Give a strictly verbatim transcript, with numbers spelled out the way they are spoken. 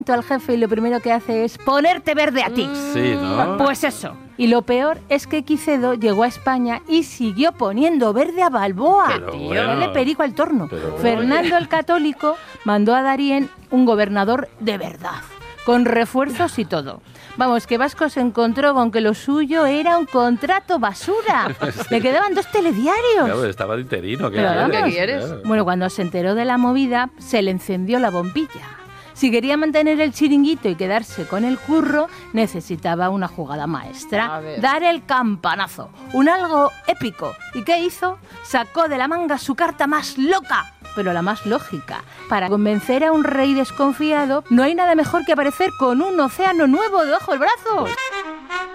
al jefe y lo primero que hace es ponerte verde a ti. Sí, ¿no? Pues eso. Y lo peor es que Quicedo llegó a España y siguió poniendo verde a Balboa. Pero bueno. Dale perico al torno. Pero Fernando bueno. el Católico mandó a Darien un gobernador de verdad, con refuerzos y todo. Vamos, que Vasco se encontró con que lo suyo era un contrato basura. Le quedaban dos telediarios. Claro, estaba de interino. ¿Qué Pero quieres? vamos. ¿Qué quieres? Claro. Bueno, cuando se enteró de la movida, se le encendió la bombilla. Si quería mantener el chiringuito y quedarse con el curro, necesitaba una jugada A maestra. ver. Dar el campanazo. Un algo épico. ¿Y qué hizo? Sacó de la manga su carta más loca, pero la más lógica. Para convencer a un rey desconfiado, no hay nada mejor que aparecer con un océano nuevo debajo del brazo.